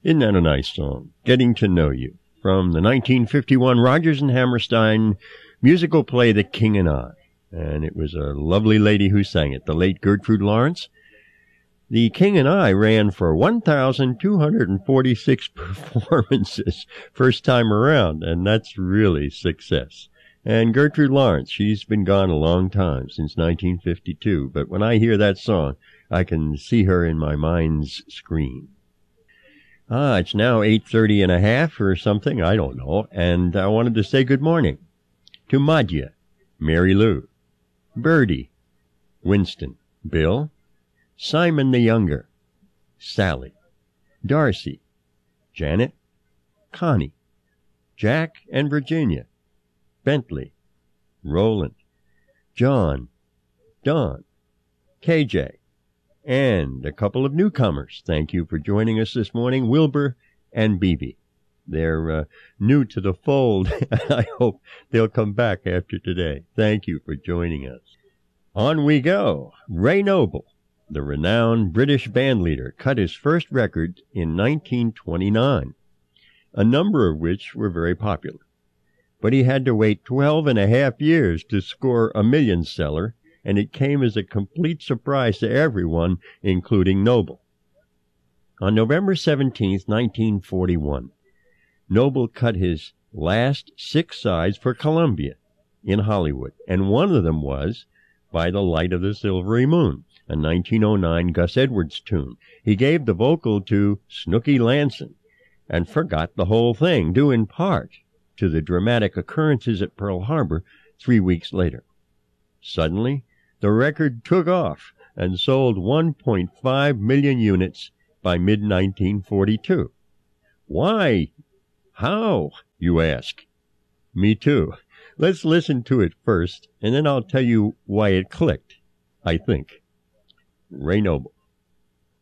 Isn't that a nice song? Getting to Know You, from the 1951 Rodgers and Hammerstein musical play The King and I. And it was a lovely lady who sang it, the late Gertrude Lawrence. The King and I ran for 1,246 performances first time around, and that's really success. And Gertrude Lawrence, she's been gone a long time, since 1952, but when I hear that song, I can see her in my mind's screen. It's now 8:30 and a half or something, I don't know, and I wanted to say good morning to Madhya, Mary Lou, Birdie, Winston, Bill, Simon the Younger, Sally, Darcy, Janet, Connie, Jack and Virginia, Bentley, Roland, John, Don, KJ, and a couple of newcomers. Thank you for joining us this morning, Wilbur and Bibi. They're new to the fold, and I hope they'll come back after today. Thank you for joining us. On we go. Ray Noble, the renowned British bandleader, cut his first record in 1929, a number of which were very popular. But he had to wait 12 and a half years to score a million seller, and it came as a complete surprise to everyone, including Noble. On November 17, 1941, Noble cut his last 6 sides for Columbia in Hollywood, and one of them was By the Light of the Silvery Moon, a 1909 Gus Edwards tune. He gave the vocal to Snooky Lanson and forgot the whole thing, due in part to the dramatic occurrences at Pearl Harbor 3 weeks later. Suddenly, the record took off and sold 1.5 million units by mid-1942. Why? How, you ask? Me too. Let's listen to it first, and then I'll tell you why it clicked, I think. Ray Noble.